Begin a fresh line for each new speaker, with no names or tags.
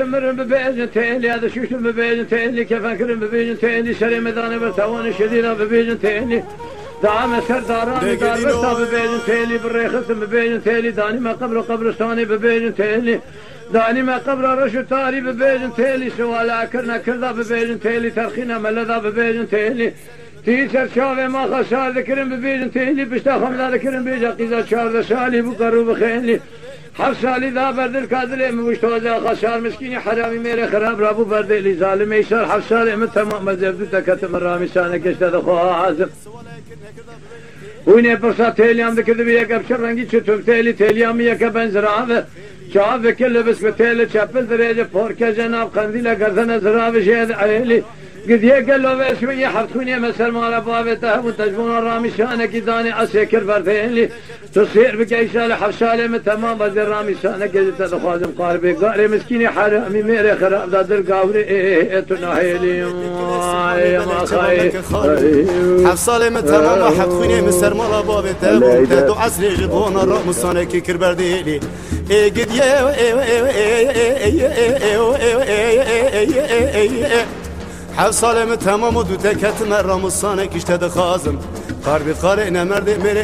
مرن ببيجن تيلي هذا شوش ببيجن تيلي كيف أكرم ببيجن تيلي شري مداني برتوان شديدة ببيجن تيلي دعم سرداران دار بستا ببيجن تيلي بالريخص ببيجن تيلي داني ما قبر قبرستاني ببيجن تيلي داني ما قبر رشو تاري ببيجن تيلي سوالا كرنا كردا ببيجن تيلي ترخينا ملذا ببيجن تيلي تيسر شاوه ما خسار ذكرن ببيجن تيلي بشتا خمدا ذكرن بيجا قيزا شاوه شالي بقرو بخيلي هر سالی دا بردل کادله موشتوزه خسار مسکینی حرامی میره خراب رابو بردلی ظالم ایشار هر سالی من تمام مزبدو تکتم رامی سانه کشته دخواه عازم وینه پرسا تیلیام دکرده بی یک ابشر رنگی چطور تیلیامی یک بنزرابه چاوه کل بس به تیل چپل دریجه پورکه جناب قندیل گردن زرابه شید عیلی قد يقلوا باسمي حرتوني مسل مال بابته وتجبون الرامي شانك داني اسكر بردينلي تصير بكيسال حفصالي من تمام بدر رامي شانك قلت خادم قاربي قاري مسكيني حرامي ميري خراب دادر قاوري تناهيلي يا ما خاي
حفصالي من تمام حرتوني مسل مال بابته وتدو عسل جبون الرامي شانك كر بردينلي قد حفصالي من تمام ودو تكت مرام الصانك اشتد خازم قاربي قارئنا مرد